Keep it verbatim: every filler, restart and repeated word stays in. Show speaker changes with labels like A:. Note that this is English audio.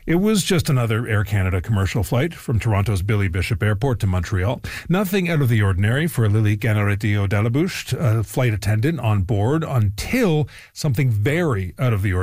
A: It was just another Air Canada commercial flight from Toronto's Billy Bishop Airport to Montreal. Nothing out of the ordinary for Lily Ganaretio Dalabush, a flight attendant on board, until something very out of the ordinary